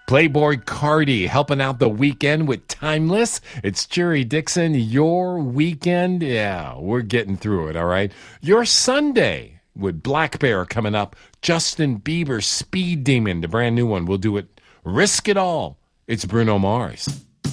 Playboy Cardi helping out the weekend with Timeless. It's Jerry Dixon. Your weekend, yeah, we're getting through it, all right? Your Sunday with Black Bear coming up. Justin Bieber, Speed Demon, the brand new one. We'll do it. Risk It All. It's Bruno Mars.